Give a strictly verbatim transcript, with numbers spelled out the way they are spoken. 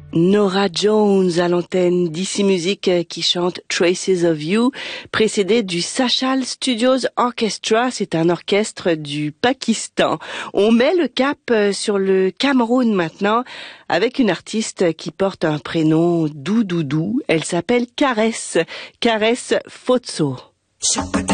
Norah Jones à l'antenne d'Ici Musique qui chante Traces of You, précédé du Sachal Studios Orchestra, c'est un orchestre du Pakistan. On met le cap sur le Cameroun maintenant avec une artiste qui porte un prénom doux doudou, elle s'appelle Caresse, Caresse Fotso.